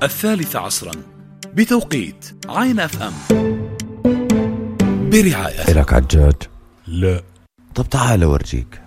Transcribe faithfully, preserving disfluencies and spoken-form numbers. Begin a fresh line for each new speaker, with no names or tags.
الثالث عصرا بتوقيت عين اف ام برعاية.
إلك عجاج؟
لا.
طب تعال أورجيك.